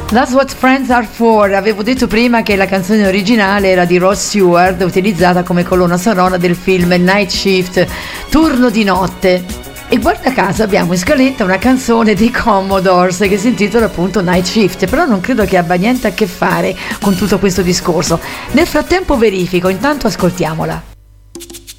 That's What Friends Are For. Avevo detto prima che la canzone originale era di Rod Stewart, utilizzata come colonna sonora del film Night Shift, turno di notte. E guarda caso abbiamo in scaletta una canzone dei Commodores che si intitola appunto Night Shift, però non credo che abbia niente a che fare con tutto questo discorso. Nel frattempo verifico, intanto ascoltiamola.